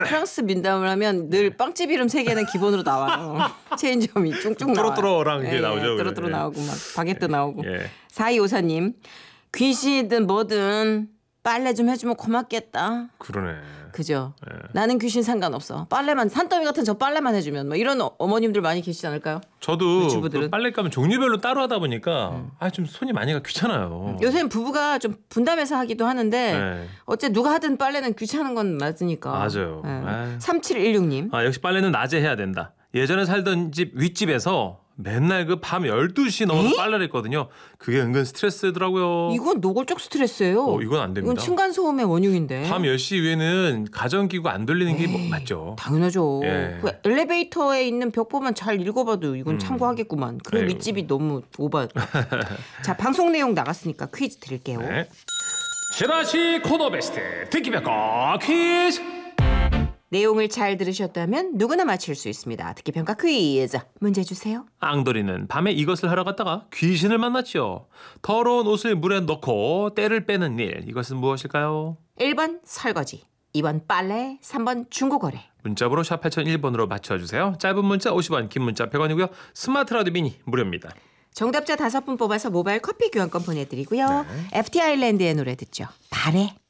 프랑스 민담을 하면 늘 빵집 이름 3개는 기본으로 나와요. 체인점이 쫑쫑 나와요. 뚜로뚜로랑 이게 나오죠. 뚜로뚜로 예. 나오고 막 바게트 나오고. 예. 4254님. 귀신이든 뭐든 빨래 좀 해주면 고맙겠다. 그러네. 그죠? 예. 나는 귀신 상관없어. 빨래만 산더미 같은 저 빨래만 해주면 뭐 이런 어머님들 많이 계시지 않을까요? 저도 주부들은? 그 빨랫감은 종류별로 따로 하다 보니까 좀 손이 많이 가 귀찮아요. 요새는 부부가 좀 분담해서 하기도 하는데 네. 어째 누가 하든 빨래는 귀찮은 건 맞으니까. 맞아요. 아유. 3716님. 역시 빨래는 낮에 해야 된다. 예전에 살던 집 윗집에서 맨날 그 밤 12시 넘어서 빨래를 했거든요. 그게 은근 스트레스더라고요. 이건 노골적 스트레스예요. 이건 안 됩니다. 이건 층간소음의 원흉인데. 밤 10시 이후에는 가전기구 안 돌리는 게 맞죠. 당연하죠. 예. 그 엘리베이터에 있는 벽 보면 잘 읽어봐도 이건 참고하겠구만. 그런 아이고. 윗집이 너무 오바. 자, 방송 내용 나갔으니까 퀴즈 드릴게요. 네. 지라시 코너 베스트 듣기평가 퀴즈. 내용을 잘 들으셨다면 누구나 맞힐 수 있습니다. 듣기평가 퀴즈. 문제 주세요. 앙돌이는 밤에 이것을 하러 갔다가 귀신을 만났죠. 더러운 옷을 물에 넣고 때를 빼는 일. 이것은 무엇일까요? 1번 설거지, 2번 빨래, 3번 중고거래. 문자번호 샵 8001번으로 맞춰주세요. 짧은 문자 50원, 긴 문자 100원이고요. 스마트 라디오 미니 무료입니다. 정답자 5분 뽑아서 모바일 커피 교환권 보내드리고요. FT 아일랜드의 노래 듣죠. 발에.